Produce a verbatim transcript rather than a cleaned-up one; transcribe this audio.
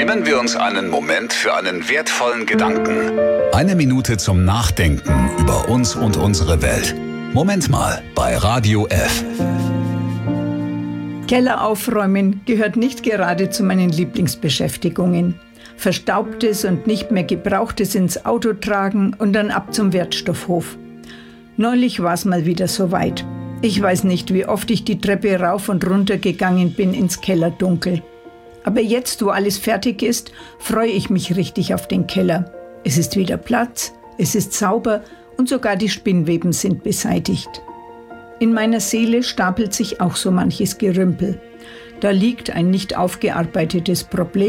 Nehmen wir uns einen Moment für einen wertvollen Gedanken. Eine Minute zum Nachdenken über uns und unsere Welt. Moment mal bei Radio F. Keller aufräumen gehört nicht gerade zu meinen Lieblingsbeschäftigungen. Verstaubtes und nicht mehr Gebrauchtes ins Auto tragen und dann ab zum Wertstoffhof. Neulich war es mal wieder soweit. Ich weiß nicht, wie oft ich die Treppe rauf und runter gegangen bin ins Kellerdunkel. Aber jetzt, wo alles fertig ist, freue ich mich richtig auf den Keller. Es ist wieder Platz, es ist sauber und sogar die Spinnweben sind beseitigt. In meiner Seele stapelt sich auch so manches Gerümpel. Da liegt ein nicht aufgearbeitetes Problem.